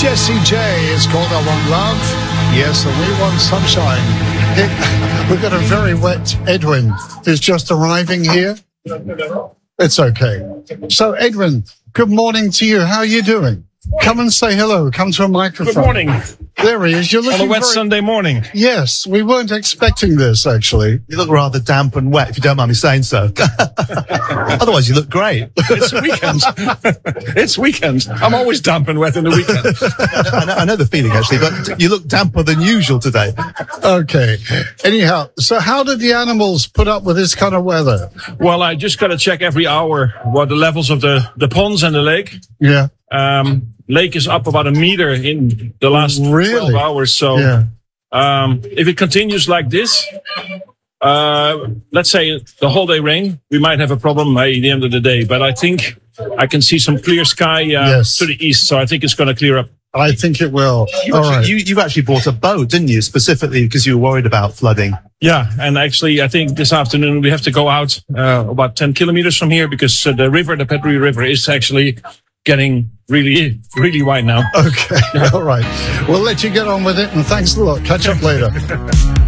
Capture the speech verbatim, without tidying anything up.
Jessie J is called I Want Love. Yes, and we want sunshine. It, we've got a very wet Edwin who's just arriving here. It's okay. So, Edwin, good morning to you. How are you doing? Come and say hello. Come to a microphone. Good morning. There he is. You're looking on a wet very... Sunday morning. Yes, we weren't expecting this, actually. You look rather damp and wet, if you don't mind me saying so. Otherwise, you look great. It's weekend. It's weekend. I'm always damp and wet in the weekend. I, know, I know the feeling, actually, but you look damper than usual today. Okay. Anyhow, so how did the animals put up with this kind of weather? Well, I just got to check every hour what the levels of the, the ponds and the lake. Yeah. Um, lake is up about a meter in the last really? twelve hours. So, yeah. um, if it continues like this, uh, let's say the whole day rain, we might have a problem by the end of the day. But I think I can see some clear sky uh, yes. to the east. So I think it's going to clear up. I think it will. You All actually, right. you, you actually bought a boat, didn't you, specifically because you were worried about flooding? Yeah, and actually, I think this afternoon we have to go out uh, about ten kilometers from here because uh, the river, the Petrie River, is actually getting really, really wide now. Okay, all right. We'll let you get on with it, and thanks a lot. Catch up later.